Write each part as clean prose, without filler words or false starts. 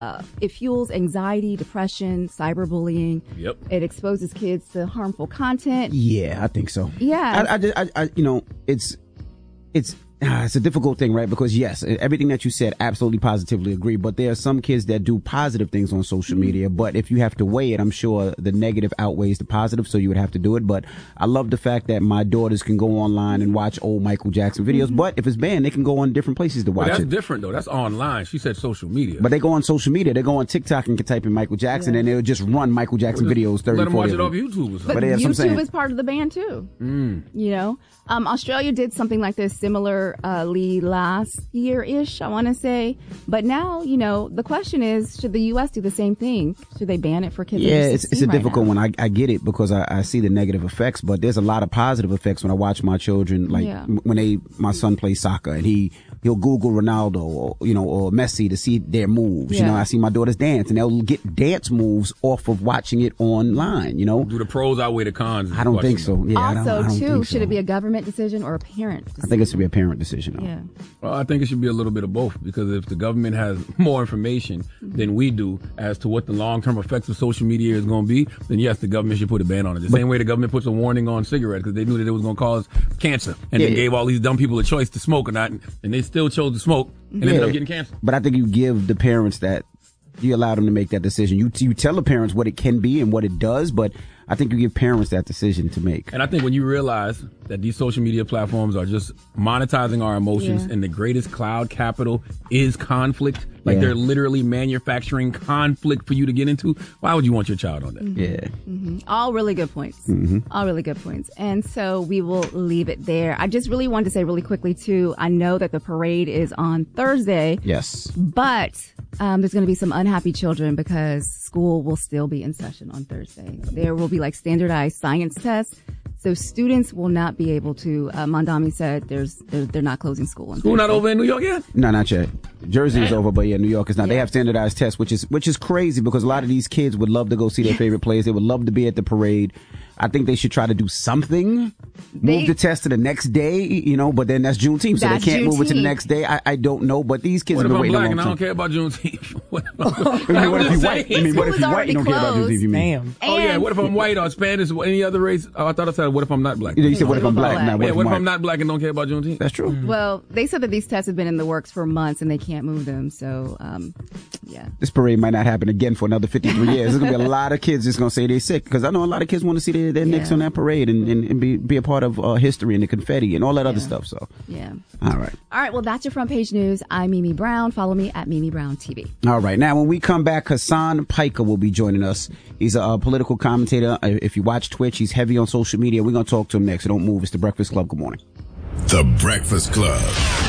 It fuels anxiety, depression, cyberbullying. Yep. It exposes kids to harmful content. Yeah, I think so. Yeah. It's a difficult thing, right? Because yes, everything that you said, absolutely positively agree. But there are some kids that do positive things on social media. But if you have to weigh it, I'm sure the negative outweighs the positive. So you would have to do it. But I love the fact that my daughters can go online and watch old Michael Jackson videos. But if it's banned, they can go on different places to watch that's it. That's different though. That's online. She said social media. But they go on social media. They go on TikTok and can type in Michael Jackson and they'll just run Michael Jackson videos 30, let them 40 watch it off YouTube or something. But YouTube is part of the ban too. You know, Australia did something like this similarly last year-ish, I want to say. But now, you know, the question is, should the U.S. do the same thing? Should they ban it for kids? Yeah, it's a difficult one. I get it because I see the negative effects, but there's a lot of positive effects when I watch my children. Like when my son plays soccer and he'll Google Ronaldo or Messi to see their moves. You know, I see my daughters dance and they'll get dance moves off of watching it online. You know, do the pros outweigh the cons? I don't think so. Yeah, also, I don't think should it be a government decision or a parent decision? I think it should be a parent decision. Though. Yeah. Well, I think it should be a little bit of both because if the government has more information than we do as to what the long-term effects of social media is going to be, then yes, the government should put a ban on it. The same way the government puts a warning on cigarettes because they knew that it was going to cause cancer and then gave all these dumb people a choice to smoke or not, and they still chose to smoke and ended up getting cancer. But I think you give the parents that, you allow them to make that decision. You tell the parents what it can be and what it does, but I think you give parents that decision to make. And I think when you realize that these social media platforms are just monetizing our emotions and the greatest cloud capital is conflict, like they're literally manufacturing conflict for you to get into, why would you want your child on that? Yeah. All really good points. All really good points. And so we will leave it there. I just really wanted to say really quickly, too, I know that the parade is on Thursday. Yes. But there's going to be some unhappy children because school will still be in session on Thursday. There will be like standardized science tests. So students will not be able to, Mondami said they're not closing school. School not over in New York yet? No, not yet. Jersey is over, but New York is not. They have standardized tests, which is crazy because a lot of these kids would love to go see their favorite players. They would love to be at the parade. I think they should try to do something. Move the test to the next day, but then that's Juneteenth, so they can't move it to the next day. I don't know, but these kids have been waiting a long time. What if I'm black and I don't care about Juneteenth? What if you're white? What if you're white and don't care about Juneteenth? You mean? Oh yeah, what if I'm white or Spanish or any other race? Oh, I thought I said, what if I'm not black? You said, what if I'm black? What if I'm not black and don't care about Juneteenth? That's true. Well, they said that these tests have been in the works for months and they can't move them. So, this parade might not happen again for another 53 years. There's going to be a lot of kids that's going to say they're sick because I know a lot of kids want to see their Knicks on that parade and be a part of history and the confetti and all that other stuff. So, All right. Well, that's your front page news. I'm Mimi Brown. Follow me at Mimi Brown TV. All right. Now, when we come back, Hassan Piker will be joining us. He's a political commentator. If you watch Twitch, he's heavy on social media. We're going to talk to him next. So don't move. It's The Breakfast Club. Good morning. The Breakfast Club.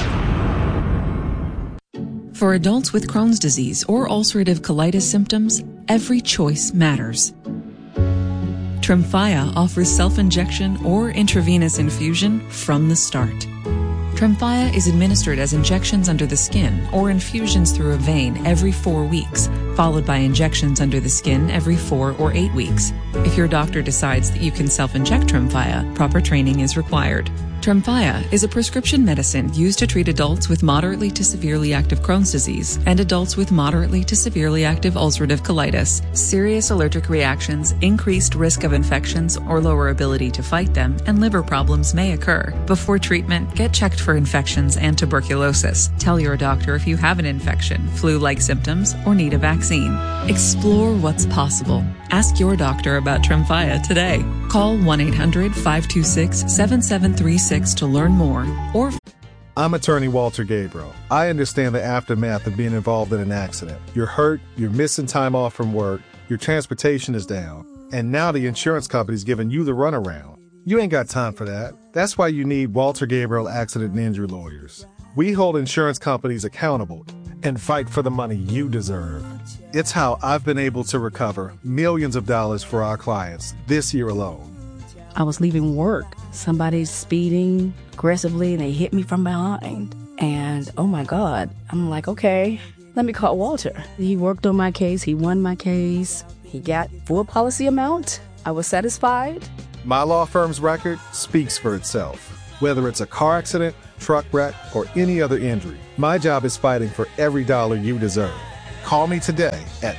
For adults with Crohn's disease or ulcerative colitis symptoms, every choice matters. Tremfya offers self-injection or intravenous infusion from the start. Tremfya is administered as injections under the skin or infusions through a vein every 4 weeks, followed by injections under the skin every 4 or 8 weeks. If your doctor decides that you can self-inject Tremfya, proper training is required. Tremfya is a prescription medicine used to treat adults with moderately to severely active Crohn's disease and adults with moderately to severely active ulcerative colitis. Serious allergic reactions, increased risk of infections or lower ability to fight them, and liver problems may occur. Before treatment, get checked for infections and tuberculosis. Tell your doctor if you have an infection, flu-like symptoms, or need a vaccine. Explore what's possible. Ask your doctor about Tremfya today. Call 1-800-526-7736 to learn more. I'm attorney Walter Gabriel. I understand the aftermath of being involved in an accident. You're hurt, you're missing time off from work, your transportation is down, and now the insurance company's giving you the runaround. You ain't got time for that. That's why you need Walter Gabriel Accident and Injury Lawyers. We hold insurance companies accountable and fight for the money you deserve. It's how I've been able to recover millions of dollars for our clients this year alone. I was leaving work. Somebody's speeding aggressively and they hit me from behind. And oh my God, I'm like, okay, let me call Walter. He worked on my case. He won my case. He got full policy amount. I was satisfied. My law firm's record speaks for itself. Whether it's a car accident, truck wreck, or any other injury, my job is fighting for every dollar you deserve. Call me today at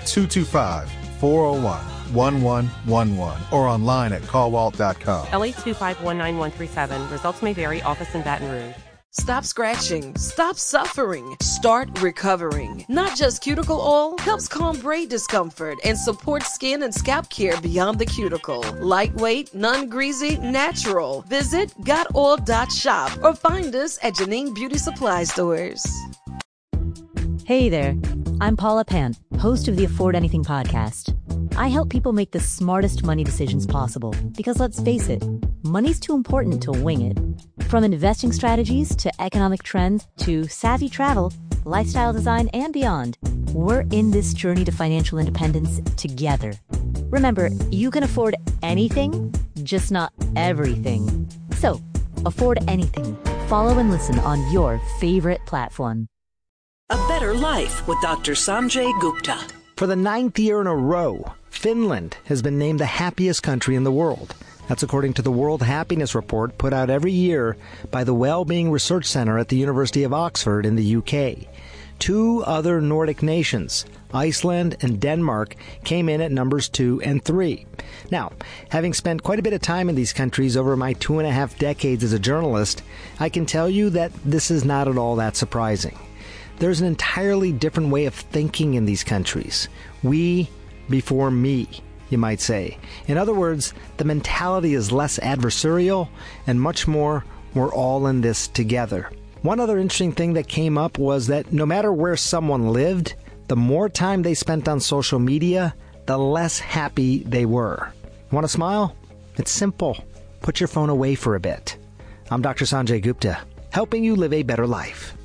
225-401-1111 or online at callwalt.com. LA 2519137. Results may vary. Office in Baton Rouge. Stop scratching. Stop suffering. Start recovering. Not Just Cuticle Oil helps calm braid discomfort and support skin and scalp care beyond the cuticle. Lightweight, non-greasy, natural. Visit gotoil.shop or find us at Janine Beauty Supply Stores. Hey there. I'm Paula Pant, host of the Afford Anything podcast. I help people make the smartest money decisions possible because, let's face it, money's too important to wing it. From investing strategies to economic trends to savvy travel, lifestyle design, and beyond, we're in this journey to financial independence together. Remember, you can afford anything, just not everything. So, afford anything. Follow and listen on your favorite platform. A Better Life with Dr. Sanjay Gupta. For the 9th year in a row, Finland has been named the happiest country in the world. That's according to the World Happiness Report put out every year by the Wellbeing Research Centre at the University of Oxford in the UK. 2 other Nordic nations, Iceland and Denmark, came in at numbers 2 and 3. Now, having spent quite a bit of time in these countries over my 2.5 decades as a journalist, I can tell you that this is not at all that surprising. There's an entirely different way of thinking in these countries. We before me, you might say. In other words, the mentality is less adversarial and much more, we're all in this together. One other interesting thing that came up was that no matter where someone lived, the more time they spent on social media, the less happy they were. Want to smile? It's simple. Put your phone away for a bit. I'm Dr. Sanjay Gupta, helping you live a better life.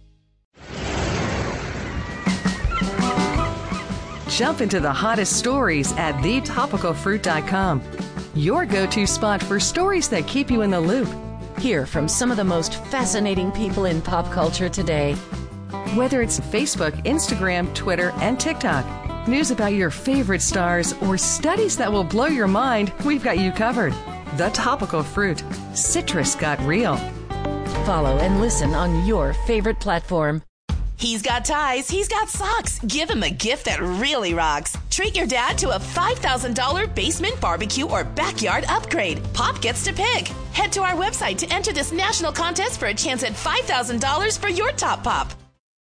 Jump into the hottest stories at thetopicalfruit.com. Your go-to spot for stories that keep you in the loop. Hear from some of the most fascinating people in pop culture today. Whether it's Facebook, Instagram, Twitter, and TikTok, news about your favorite stars, or studies that will blow your mind, we've got you covered. The Topical Fruit. Citrus got real. Follow and listen on your favorite platform. He's got ties, he's got socks. Give him a gift that really rocks. Treat your dad to a $5,000 basement barbecue or backyard upgrade. Pop gets to pick. Head to our website to enter this national contest for a chance at $5,000 for your top pop.